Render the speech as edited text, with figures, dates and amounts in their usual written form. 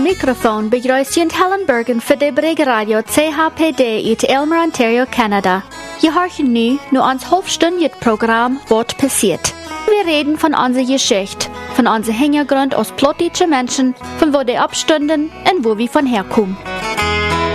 Mikrofon begrüßt Helen Bergen für die Radio CHPD in Aylmer, Ontario, Kanada. Je horchen nu ans halbstündiges Programm Wort passiert. Wir reden von unserer Geschichte, von unserem Hintergrund als plottische Menschen, von wo die abstünden und wo wir von herkommen.